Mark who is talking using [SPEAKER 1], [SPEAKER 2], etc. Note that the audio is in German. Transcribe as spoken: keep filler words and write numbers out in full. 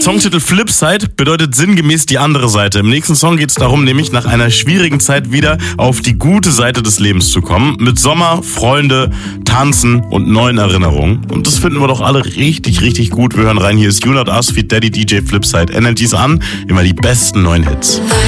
[SPEAKER 1] Songtitel Flipside bedeutet sinngemäß die andere Seite. Im nächsten Song geht es darum, nämlich nach einer schwierigen Zeit wieder auf die gute Seite des Lebens zu kommen. Mit Sommer, Freunde, Tanzen und neuen Erinnerungen. Und das finden wir doch alle richtig, richtig gut. Wir hören rein, hier ist You Not Us feat. Daddy D J Flipside. Energies an, immer die besten neuen Hits.